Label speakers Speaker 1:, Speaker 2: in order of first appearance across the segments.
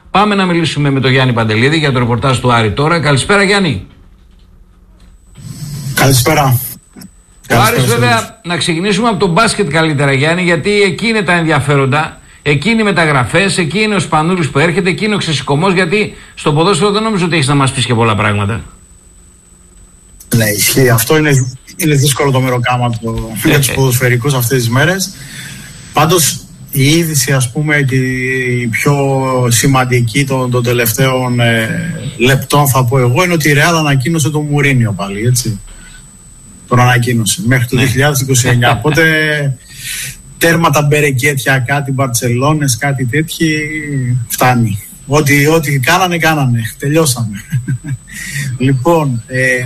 Speaker 1: Πάμε να μιλήσουμε με τον Γιάννη Παντελίδη για το ρεπορτάζ του Άρη τώρα. Καλησπέρα, Γιάννη.
Speaker 2: Καλησπέρα.
Speaker 1: Ο Άρης, βέβαια, να ξεκινήσουμε από το μπάσκετ καλύτερα, Γιάννη, γιατί εκεί είναι τα ενδιαφέροντα. Εκεί είναι οι μεταγραφές, εκεί είναι ο Σπανούλης που έρχεται, εκεί είναι ο ξεσηκωμός. Γιατί στο ποδόσφαιρο δεν νομίζω ότι έχεις να μας πεις και πολλά πράγματα.
Speaker 2: Ναι, ισχύει. Αυτό είναι δύσκολο το μεροκάματο για τους ποδοσφαιρικούς αυτές τις μέρες. Πάντως, η είδηση, ας πούμε, και η πιο σημαντική των τελευταίων λεπτών, θα πω εγώ, είναι ότι η Ρεάλ ανακοίνωσε τον Μουρίνιο πάλι, έτσι. Τον ανακοίνωσε μέχρι το 2029. Οπότε τέρμα τα μπερεκέτια, κάτι Μπαρτσελώνες, κάτι τέτοιοι, φτάνει. Ό,τι κάνανε. Τελειώσαμε. Λοιπόν,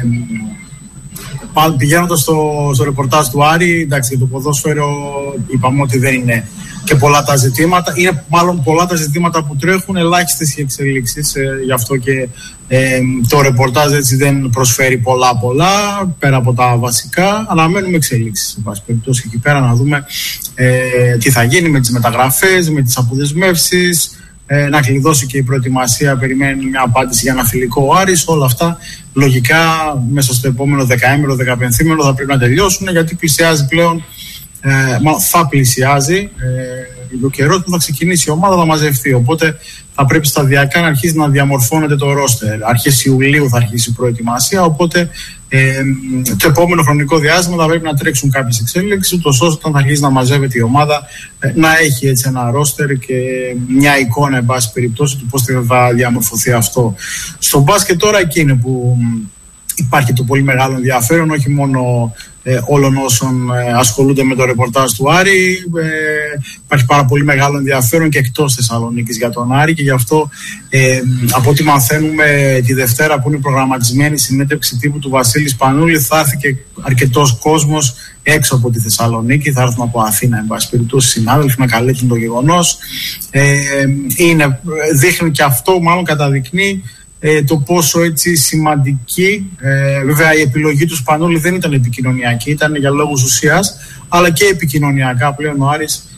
Speaker 2: πηγαίνοντας στο ρεπορτάζ του Άρη, εντάξει, για το ποδόσφαιρο είπαμε ότι δεν είναι και πολλά τα ζητήματα. Είναι μάλλον πολλά τα ζητήματα που τρέχουν, ελάχιστες οι εξελίξεις. Γι' αυτό και το ρεπορτάζ έτσι δεν προσφέρει πολλά, πέρα από τα βασικά. Αναμένουμε εξελίξεις, σε πάση περιπτώσει, εκεί πέρα να δούμε τι θα γίνει με τις μεταγραφές, με τις αποδεσμεύσεις, να κλειδώσει και η προετοιμασία. Περιμένει μια απάντηση για ένα φιλικό ο Άρης. Όλα αυτά λογικά μέσα στο επόμενο 10ήμερο, 15ήμερο θα πρέπει να τελειώσουν, γιατί πλησιάζει πλέον. Θα πλησιάζει ο καιρός που θα ξεκινήσει η ομάδα, θα μαζευτεί. Οπότε θα πρέπει σταδιακά να αρχίσει να διαμορφώνεται το ρόστερ. Αρχές Ιουλίου θα αρχίσει η προετοιμασία. Οπότε το επόμενο χρονικό διάστημα θα πρέπει να τρέξουν κάποιες εξέλιξεις, ούτως ώστε όταν θα αρχίσει να μαζεύεται η ομάδα να έχει έτσι ένα ρόστερ και μια εικόνα, εν πάση περιπτώσει, του πώς θα διαμορφωθεί αυτό. Στο μπάσκετ τώρα εκεί είναι που υπάρχει το πολύ μεγάλο ενδιαφέρον, όχι μόνο όλων όσων ασχολούνται με το ρεπορτάζ του Άρη. Υπάρχει πάρα πολύ μεγάλο ενδιαφέρον και εκτός Θεσσαλονίκης για τον Άρη, και γι' αυτό από ό,τι μαθαίνουμε τη Δευτέρα, που είναι προγραμματισμένη η συνέντευξη τύπου του Βασίλη Σπανούλη, θα έρθει και αρκετός κόσμος έξω από τη Θεσσαλονίκη. Θα έρθουν από Αθήνα, εν πάση περιπτώσει, συνάδελφοι να καλύπτουν το γεγονός. Δείχνει και αυτό, μάλλον καταδεικνύει το πόσο έτσι σημαντική, βέβαια η επιλογή του Σπανούλη δεν ήταν επικοινωνιακή, ήταν για λόγους ουσίας, αλλά και επικοινωνιακά πλέον ο Άρης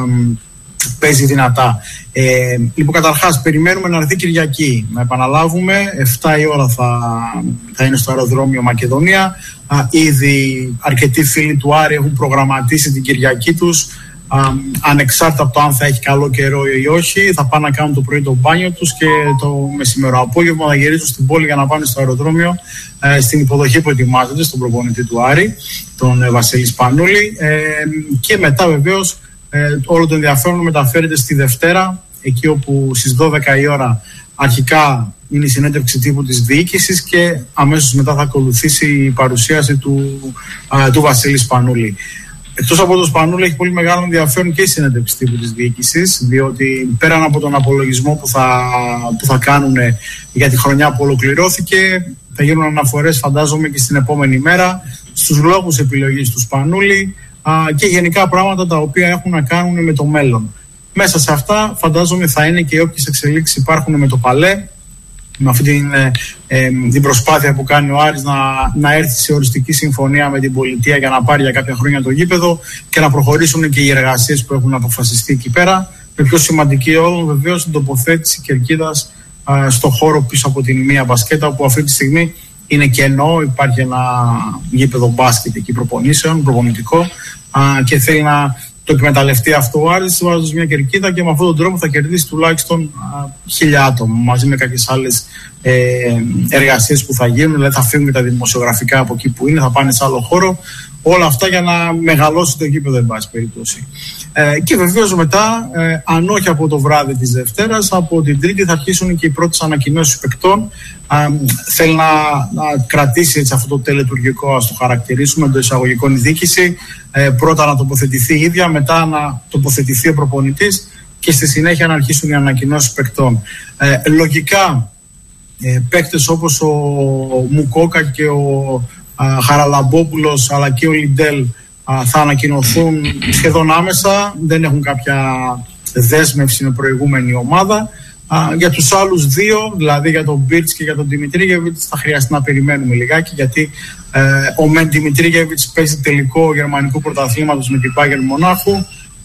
Speaker 2: παίζει δυνατά. Λοιπόν, καταρχάς περιμένουμε να έρθει Κυριακή. Να επαναλάβουμε, 7 η ώρα θα είναι στο αεροδρόμιο Μακεδονία. Ήδη αρκετοί φίλοι του Άρη έχουν προγραμματίσει την Κυριακή τους. Ανεξάρτητα από το αν θα έχει καλό καιρό ή όχι, θα πάνε να κάνουν το πρωί το μπάνιο τους και το μεσημερό απόγευμα θα γυρίσουν στην πόλη για να πάνε στο αεροδρόμιο στην υποδοχή που ετοιμάζονται στον προπονητή του Άρη, τον Βασίλη Σπανούλη, και μετά βεβαίως όλο το ενδιαφέρον μεταφέρεται στη Δευτέρα, εκεί όπου στις 12 η ώρα αρχικά είναι η συνέντευξη τύπου της διοίκησης και αμέσως μετά θα ακολουθήσει η παρουσίαση του Βασίλη Σπανούλη. Εκτός από το Σπανούλη, έχει πολύ μεγάλο ενδιαφέρον και η συνέντευξη τύπου της διοίκησης, διότι πέραν από τον απολογισμό που θα κάνουν για τη χρονιά που ολοκληρώθηκε, θα γίνουν αναφορές, φαντάζομαι, και στην επόμενη μέρα στους λόγους επιλογής του Σπανούλη και γενικά πράγματα τα οποία έχουν να κάνουν με το μέλλον. Μέσα σε αυτά, φαντάζομαι, θα είναι και όποιες εξελίξεις υπάρχουν με το Παλέ, με αυτή την προσπάθεια που κάνει ο Άρης να έρθει σε οριστική συμφωνία με την πολιτεία για να πάρει για κάποια χρόνια το γήπεδο και να προχωρήσουν και οι εργασίες που έχουν αποφασιστεί εκεί πέρα. Με πιο σημαντική όλων βεβαίως την τοποθέτηση κερκίδας στο χώρο πίσω από την μία μπασκέτα, που αυτή τη στιγμή είναι κενό. Υπάρχει ένα γήπεδο μπάσκετ εκεί προπονήσεων, προπονητικό, και θέλει να το εκμεταλλευτεί αυτό ο Άρης, βάζοντας μια κερκίδα, και με αυτόν τον τρόπο θα κερδίσει τουλάχιστον 1.000 άτομα, μαζί με κάποιες άλλες εργασίες που θα γίνουν. Δηλαδή θα φύγουν τα δημοσιογραφικά από εκεί που είναι, θα πάνε σε άλλο χώρο. Όλα αυτά για να μεγαλώσει το γήπεδο, εν πάση περιπτώσει. Και βεβαίως μετά, αν όχι από το βράδυ της Δευτέρας, από την Τρίτη θα αρχίσουν και οι πρώτες ανακοινώσεις παικτών. Θέλει να κρατήσει έτσι αυτό το τελετουργικό, ας το χαρακτηρίσουμε, το εισαγωγικό, η διοίκηση. Πρώτα να τοποθετηθεί η ίδια, μετά να τοποθετηθεί ο προπονητής και στη συνέχεια να αρχίσουν οι ανακοινώσεις παικτών. Λογικά, παίκτες όπως ο Μουκόκα και ο Χαραλαμπόπουλος, αλλά και ο Λιντέλ, θα ανακοινωθούν σχεδόν άμεσα. Δεν έχουν κάποια δέσμευση με προηγούμενη ομάδα. Για τους άλλους δύο, δηλαδή για τον Μπίρτς και για τον Δημητρίγεβιτς, θα χρειαστεί να περιμένουμε λιγάκι, γιατί ο Μεν Δημητρίγεβιτς παίζει τελικό γερμανικού πρωταθλήματος με την Bayern Μονάχου.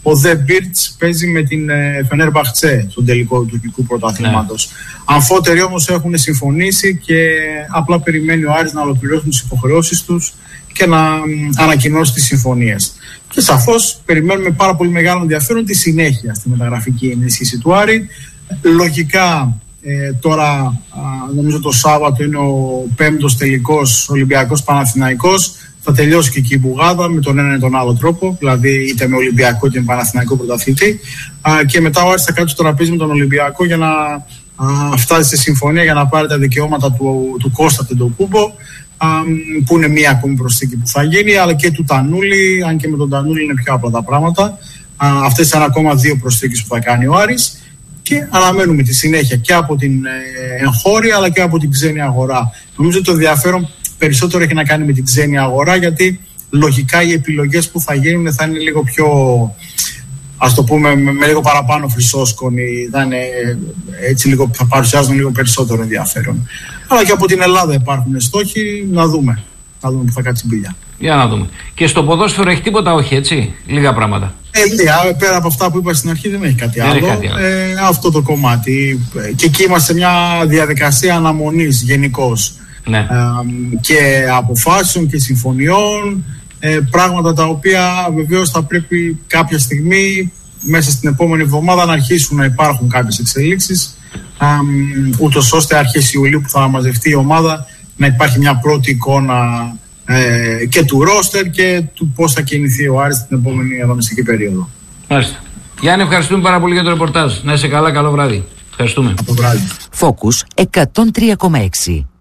Speaker 2: ο Δε Μπίρτς παίζει με την Φενέρμπαχτσε στον τελικό του τουρκικού πρωταθλήματος. Αμφότεροι όμως έχουν συμφωνήσει και απλά περιμένει ο Άρης να ολοκληρώσουν τις υποχρεώσεις τους και να ανακοινώσει τις συμφωνίες. Και σαφώς περιμένουμε πάρα πολύ μεγάλο ενδιαφέρον τη συνέχεια στη μεταγραφική ενίσχυση του Άρη. Λογικά τώρα νομίζω το Σάββατο είναι ο 5ος τελικός Ολυμπιακός Παναθηναϊκός. Θα τελειώσει και εκεί η μπουγάδα με τον ένα ή τον άλλο τρόπο, δηλαδή είτε με Ολυμπιακό είτε με Παναθηναϊκό πρωταθλητή. Και μετά ο Άρης θα κάτσει στο τραπέζι με τον Ολυμπιακό για να φτάσει σε συμφωνία για να πάρει τα δικαιώματα του Κώστα Τεντοκούμπο, που είναι μία ακόμη προσθήκη που θα γίνει, αλλά και του Τανούλη, αν και με τον Τανούλη είναι πιο απλά τα πράγματα. Αυτές είναι ακόμα 2 προσθήκες που θα κάνει ο Άρης. Και αναμένουμε τη συνέχεια και από την εγχώρια αλλά και από την ξένη αγορά. Νομίζω ότι το ενδιαφέρον περισσότερο έχει να κάνει με την ξένη αγορά, γιατί λογικά οι επιλογές που θα γίνουν θα είναι λίγο πιο, ας το πούμε, με λίγο παραπάνω χρυσόσκονοι, θα παρουσιάζουν λίγο περισσότερο ενδιαφέρον. Αλλά και από την Ελλάδα υπάρχουν στόχοι, να δούμε που θα κάτσει μπίλια.
Speaker 1: Για να δούμε. Και στο ποδόσφαιρο έχει τίποτα, όχι έτσι, λίγα πράγματα.
Speaker 2: Πέρα από αυτά που είπα στην αρχή δεν έχει κάτι άλλο. Αυτό το κομμάτι. Και εκεί είμαστε σε μια διαδικασία αναμονής γενικώς.
Speaker 1: Ναι.
Speaker 2: Και αποφάσεων και συμφωνιών, πράγματα τα οποία βεβαίως θα πρέπει κάποια στιγμή μέσα στην επόμενη εβδομάδα να αρχίσουν να υπάρχουν κάποιες εξελίξεις, ούτως ώστε αρχές Ιουλίου που θα μαζευτεί η ομάδα να υπάρχει μια πρώτη εικόνα και του ρόστερ και του πώς θα κινηθεί ο Άρης την επόμενη αγωνιστική περίοδο.
Speaker 1: Μάλιστα. Γιάννη, ευχαριστούμε πάρα πολύ για το ρεπορτάζ. Να είσαι καλά, καλό βράδυ. Ευχαριστούμε.
Speaker 2: Από το βράδυ.
Speaker 3: Focus 103,6.